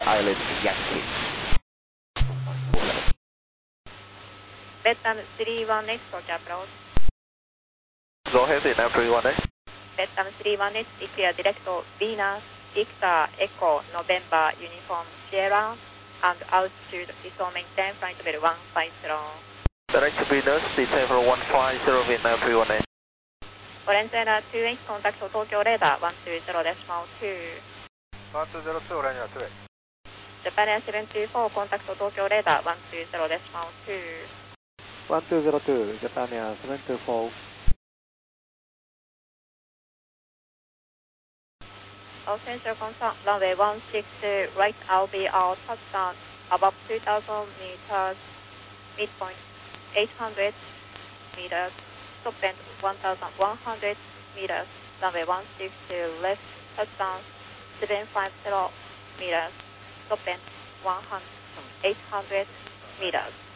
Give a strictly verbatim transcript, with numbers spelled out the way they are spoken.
Island Yankee. Vietnam three one eight for approach. Go ahead, Vietnam three one eight. Vietnam three one eight, declare direct Venus, Victor, Echo, November, Uniform, Sierra, and altitude is all maintain flight level one five zero. Direct Venus, December one five zero, Vietnam three one eight. Orange Radar two eight, contact Tokyo Radar one two zero decimal two. one two zero two, Orange Radar two eight. Japan Air seven two four, contact Tokyo Radar one two zero decimal two. one two zero two, Japan Air seven two four. All sensor confirm, runway one six two, right L B R, touchdown above two thousand meters, midpoint eight hundred meters, top end one thousand one hundred meters, runway one six two, left touchdown seven five zero meters, top end eight hundred meters.